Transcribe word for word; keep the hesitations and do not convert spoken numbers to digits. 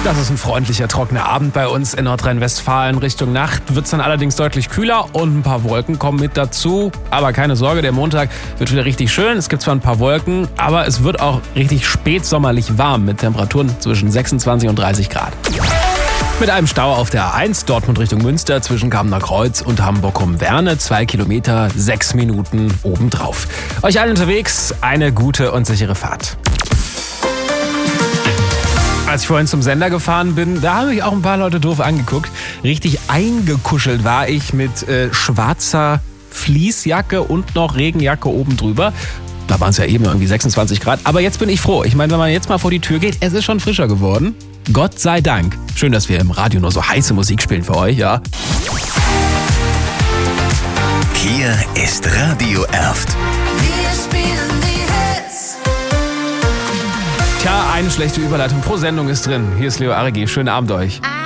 Das ist ein freundlicher, trockener Abend bei uns in Nordrhein-Westfalen. Richtung Nacht wird es dann allerdings deutlich kühler und ein paar Wolken kommen mit dazu. Aber keine Sorge, der Montag wird wieder richtig schön. Es gibt zwar ein paar Wolken, aber es wird auch richtig spätsommerlich warm mit Temperaturen zwischen sechsundzwanzig und dreißig Grad. Mit einem Stau auf der A eins Dortmund Richtung Münster zwischen Kamener Kreuz und Hamburg-Humwerne. Zwei Kilometer, sechs Minuten obendrauf. Euch allen unterwegs eine gute und sichere Fahrt. Als ich vorhin zum Sender gefahren bin, da haben mich auch ein paar Leute doof angeguckt. Richtig eingekuschelt war ich mit äh, schwarzer Fleecejacke und noch Regenjacke oben drüber. Da waren es ja eben irgendwie sechsundzwanzig Grad. Aber jetzt bin ich froh. Ich meine, wenn man jetzt mal vor die Tür geht, es ist schon frischer geworden. Gott sei Dank. Schön, dass wir im Radio nur so heiße Musik spielen für euch, ja. Hier ist Radio Erft. Wir spielen die Hits. Tja, eine schlechte Überleitung pro Sendung ist drin. Hier ist Leo Aregi. Schönen Abend euch.